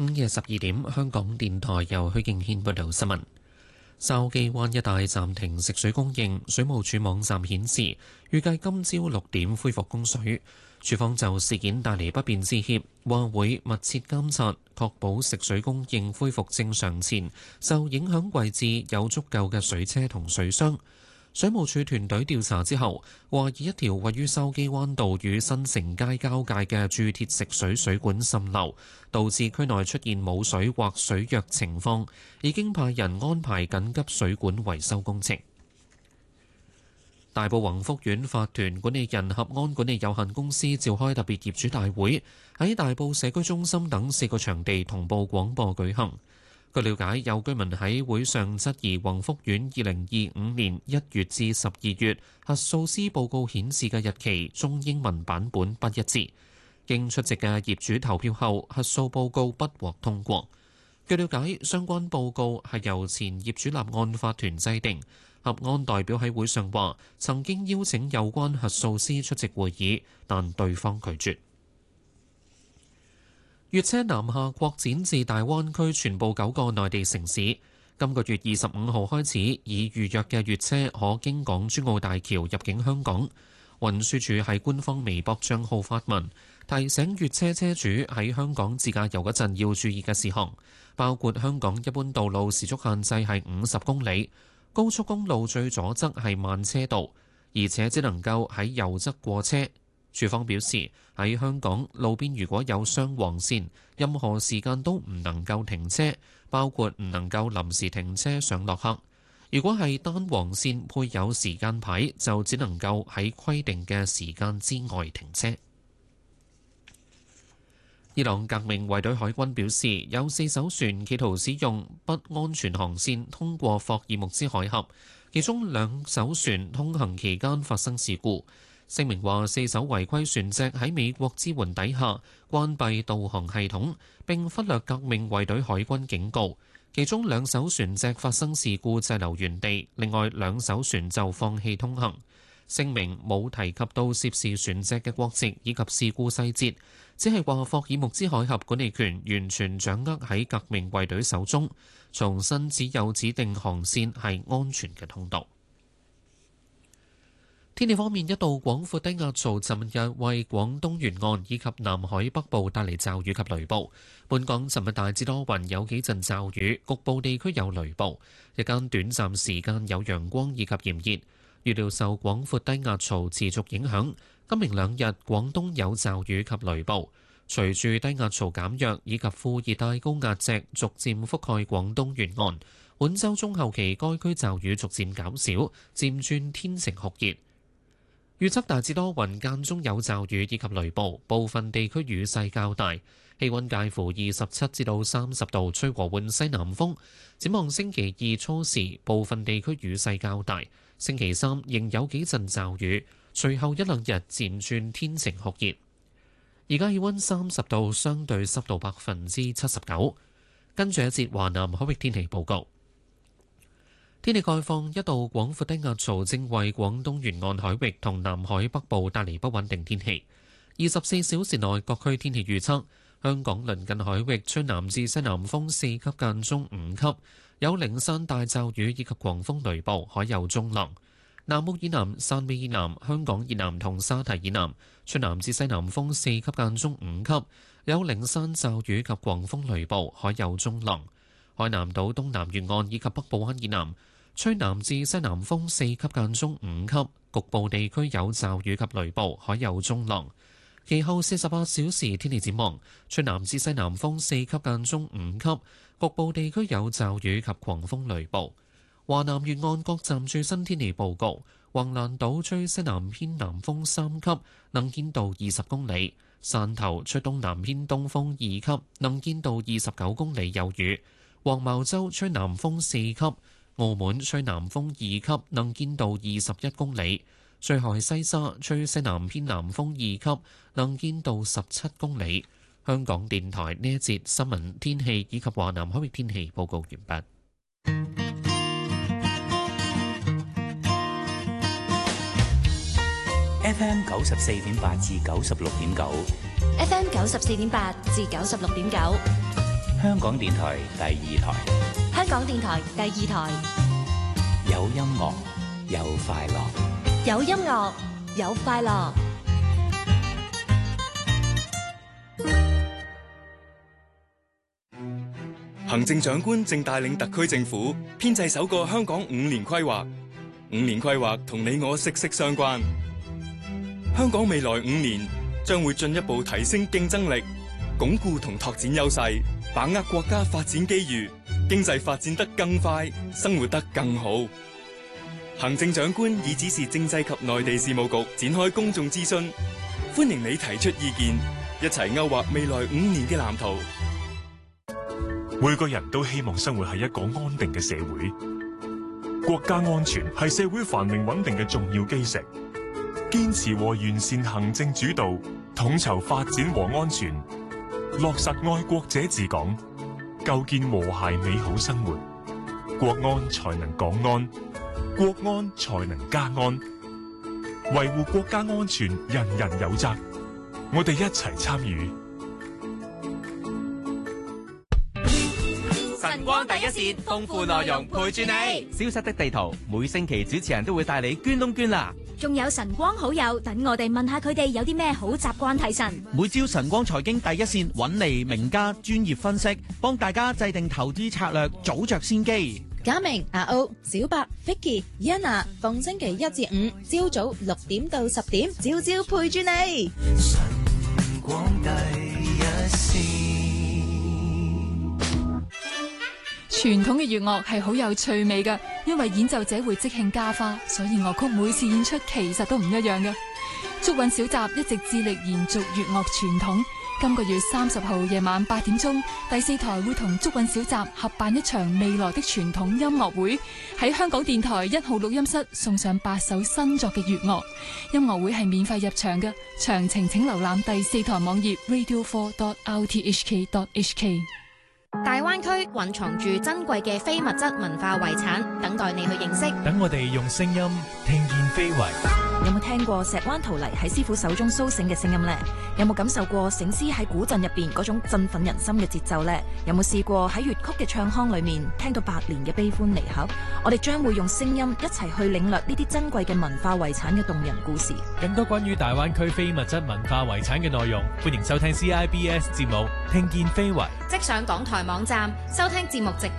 午夜12點，香港電台由許敬軒報道新聞。筲箕灣一帶暫停食水供應，水務署網站顯示，預計今朝6點恢復供水。署方就事件帶嚟不便致歉，話會密切監察，確保食水供應恢復正常前，受影響位置有足夠嘅水車同水箱。水務署團隊調查之後，懷疑一條位於筲箕灣道與新城街交界嘅鑄鐵食水水管滲漏，導致區內出現冇水或水弱情況，已經派人安排緊急水管維修工程。大埔宏福苑法團管理人合安管理有限公司召開特別業主大會，喺大埔社區中心等4個場地同步廣播舉行。據了解，有居民喺會上質疑宏福苑2025年1月至12月核數師報告顯示嘅日期中英文版本不一致。經出席嘅業主投票後，核數報告不獲通過。據了解，相關報告係由前業主立案法團制定。合安代表喺會上話，曾經邀請有關核數師出席會議，但對方拒絕。粵車南下擴展至大灣區全部9個內地城市。今個月25號開始，已預約嘅粵車可經港珠澳大橋入境香港。運輸署喺官方微博帳號發文，提醒粵車車主喺香港自駕遊嗰陣要注意嘅事項，包括香港一般道路時速限制係50公里，高速公路最左側係慢車道，而且只能夠喺右側過車。署方表示，喺香港路邊如果有雙黃線，任何時間都唔能夠停車，包括唔能夠臨時停車上落客。如果係單黃線配有時間牌，就只能夠喺規定嘅時間之外停車。伊朗革命衛隊海軍表示，有4艘船企圖使用不安全航線通過霍爾木茲海峽，其中2艘船通行期間發生事故。聲明話，4艘違規船隻喺美國支援底下關閉導航系統，並忽略革命衛隊海軍警告。其中2艘船隻發生事故滯留原地，另外2艘船就放棄通行。聲明冇提及到涉事船隻嘅國籍以及事故細節，只係話霍爾木茲海峽管理權完全掌握喺革命衛隊手中，重申只有指定航線係安全嘅通道。天氣方面，一道廣闊低壓槽尋日為廣東沿岸以及南海北部帶嚟驟雨及雷暴。本港尋日大致多雲，有幾陣驟雨，局部地區有雷暴。日間短暫時間有陽光以及炎熱。預料受廣闊低壓槽持續影響，今明2日廣東有驟雨及雷暴。隨住低壓槽減弱以及副熱帶高壓脊逐漸覆蓋廣東沿岸，本週中後期該區驟雨逐漸減少，漸轉天晴酷熱。預測大致多雲，間中有驟雨以及雷暴，部分地區雨勢較大，氣溫介乎27至到30度，吹和緩西南風。展望星期2初時，部分地區雨勢較大，星期3仍有幾陣驟雨，隨後1-2日漸轉天晴酷熱。而家氣溫30度，相對濕度79%。跟住一節華南海域天氣報告。天氣概況，一道廣闊低壓槽正為廣東沿岸海域同南海北部帶嚟不穩定天氣。24小時內各區天氣預測：香港鄰近海域吹南至西南風4級間中5級，有零散大驟雨以及狂風雷暴，海有中浪。南澳以南、汕尾以南、香港以南同沙堤以南吹南至西南風4級間中5級，有零散驟雨及狂風雷暴，海有中浪。海南島東南沿岸以及北部灣以南吹南至西南風4級間中5級，局部地區有驟雨及雷暴，海有中浪。其後48小時天氣展望，吹南至西南風4級間中5級，局部地區有驟雨及狂風雷暴。華南沿岸各站最新天氣報告：橫瀾島吹西南偏南風3級，能見度20公里；汕頭吹東南偏東風2級，能見度29公里有雨；黃茅洲吹南風4級。澳門吹南風2級，能見度21公里；最後係西沙吹西南偏南風2級，能見度17公里。香港電台呢一節新聞天氣以及華南海域天氣報告完畢。 FM 94.8至96.9 ，FM 94.8至96.9， 香港電台第二台。 香港電台第二台。 有音樂，有快樂。 有音樂，有快樂。 行政長官正帶領特區政府編製首個香港5年規劃。5年規劃同你我息息相關。香港未來5年將會進一步提升競爭力，鞏固同拓展優勢，把握國家發展機遇，經濟發展得更快，生活得更好。行政長官已指示政制及內地事務局展開公眾諮詢，歡迎你提出意見，一齊勾畫未來5年嘅藍圖。 每個人都希望生活喺一個安定嘅社會，國家安全係社會繁榮穩定嘅重要基石。堅持和完善行政主導，統籌發展和安全，落實愛國者治港，構建和諧美好生活，國安才能港安，國安才能家安。維護國家安全，人人有責，我哋一齊參與。 晨光第一線，豐富內容陪住你。消失的地圖，每星期主持人都會帶你捐窿捐罅。 仲有晨光好友，等我哋問下佢哋有啲咩好習慣提神。 每朝晨光財經第一線揾嚟名家專業分析，幫大家制定投資策略，早着先機。 嘉明、阿歐、小白、Vicky、Yana， 逢星期一至五朝早6點到10點，朝朝陪住你。晨光第一線。 傳統嘅粵樂係好有趣味嘅，因為演奏者會即興加花，所以樂曲每次演出其實都唔一樣嘅。竹韻小集一直致力延續粵樂傳統。今個月30號夜晚8點鐘，第4台會同竹韻小集合辦一場未來的傳統音樂會，喺香港電台1號錄音室送上8首新作嘅粵樂。音樂會係免費入場嘅，詳情請瀏覽第4台網頁 radio4.rthk.hk。 大灣區蘊藏住珍貴嘅非物質文化遺產，等待你去認識。 等我哋用聲音聽見非遺。 有冇聽過石灣陶泥喺師傅手中蘇醒嘅聲音呢？有冇感受過醒獅喺古鎮入邊嗰種振奮人心嘅節奏呢？有冇試過喺粵曲嘅唱腔裏面聽到百年嘅悲歡離合？我哋將會用聲音一齊去領略呢啲珍貴嘅文化遺產嘅動人故事。 更多關於大灣區非物質文化遺產嘅內容，歡迎收聽 CIBS 節目《聽見非遺》， 即上港台網站收聽節目直